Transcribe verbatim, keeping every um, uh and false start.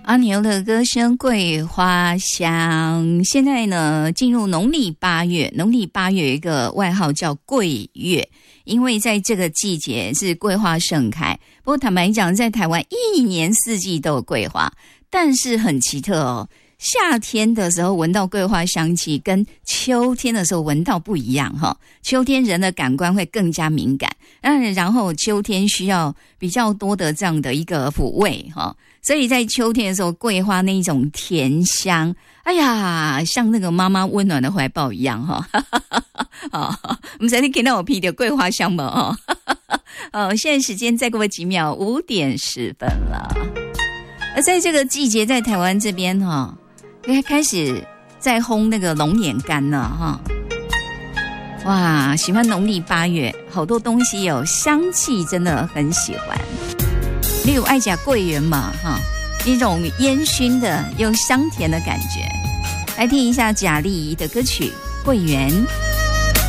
阿牛的歌声桂花香。现在呢进入农历八月，农历八月有一个外号叫桂月，因为在这个季节是桂花盛开。不过坦白讲，在台湾一年四季都有桂花，但是很奇特哦，夏天的时候闻到桂花香气跟秋天的时候闻到不一样哈。秋天人的感官会更加敏感，然后秋天需要比较多的这样的一个抚慰哈。所以在秋天的时候，桂花那一种甜香，哎呀，像那个妈妈温暖的怀抱一样哈。好，我们昨天听到我批的桂花香吗？哈，哦，现在时间再过几秒，五点十分了。而在这个季节，在台湾这边哈，开始在烘那个龙眼干了哈。哇，喜欢农历八月，好多东西有香气，真的很喜欢。例如爱甲桂圆嘛哈，一种烟熏的又香甜的感觉。来听一下贾丽的歌曲《桂圆》。